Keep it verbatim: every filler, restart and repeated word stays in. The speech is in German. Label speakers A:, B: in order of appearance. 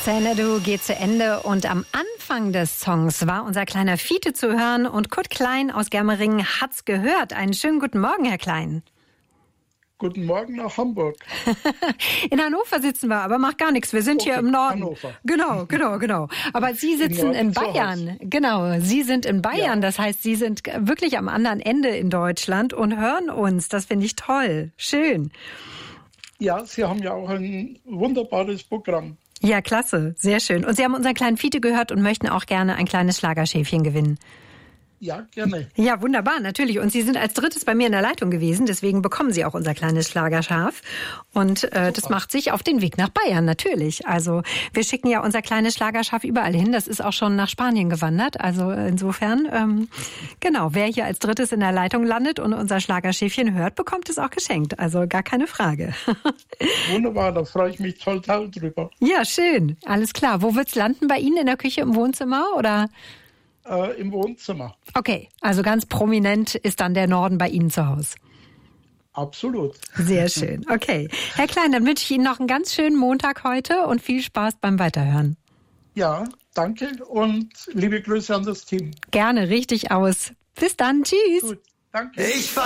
A: Xanadu geht zu Ende und am Anfang des Songs war unser kleiner Fiete zu hören und Kurt Klein aus Germeringen hat's gehört. Einen schönen guten Morgen, Herr Klein.
B: Guten Morgen nach Hamburg.
A: In Hannover sitzen wir, aber macht gar nichts. Wir sind okay, hier im Norden.
B: Hannover.
A: Genau, genau, genau. Aber Sie sitzen in, in Bayern. Genau, Sie sind in Bayern. Ja. Das heißt, Sie sind wirklich am anderen Ende in Deutschland und hören uns. Das finde ich toll. Schön.
B: Ja, Sie haben ja auch ein wunderbares Programm.
A: Ja, klasse. Sehr schön. Und Sie haben unseren kleinen Fiete gehört und möchten auch gerne ein kleines Schlagerschäfchen gewinnen.
B: Ja, gerne.
A: Ja, wunderbar, natürlich. Und Sie sind als drittes bei mir in der Leitung gewesen, deswegen bekommen Sie auch unser kleines Schlagerschaf. Und äh, das macht sich auf den Weg nach Bayern, natürlich. Also wir schicken ja unser kleines Schlagerschaf überall hin. Das ist auch schon nach Spanien gewandert. Also insofern, ähm, genau, wer hier als drittes in der Leitung landet und unser Schlagerschäfchen hört, bekommt es auch geschenkt. Also gar keine Frage.
B: Wunderbar, da freue ich mich total drüber.
A: Ja, schön. Alles klar. Wo wird's landen bei Ihnen? In der Küche, im Wohnzimmer oder...
B: Äh, im Wohnzimmer.
A: Okay, also ganz prominent ist dann der Norden bei Ihnen zu Hause.
B: Absolut.
A: Sehr schön. Okay. Herr Klein, dann wünsche ich Ihnen noch einen ganz schönen Montag heute und viel Spaß beim Weiterhören.
B: Ja, danke und liebe Grüße an das Team.
A: Gerne, richtig aus. Bis dann. Tschüss.
B: Gut, danke.
C: Ich